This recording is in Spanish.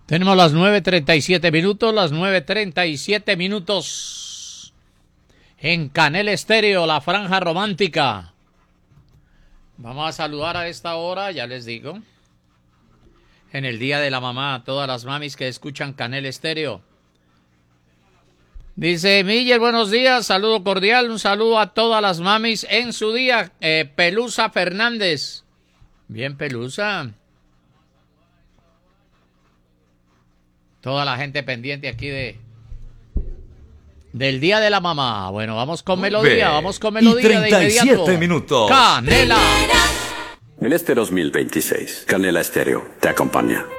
Tenemos las 9:37 minutos, las 9:37 minutos. En Canela Estéreo, la franja romántica. Vamos a saludar a esta hora, ya les digo. En el Día de la Mamá, a todas las mamis que escuchan Canela Estéreo. Dice Miller, buenos días, saludo cordial, un saludo a todas las mamis en su día. Pelusa Fernández. Bien, Pelusa. Toda la gente pendiente aquí del Día de la Mamá. Bueno, vamos con melodía, de inmediato. 37 minutos. Canela. En este 2026, Canela Estéreo te acompaña.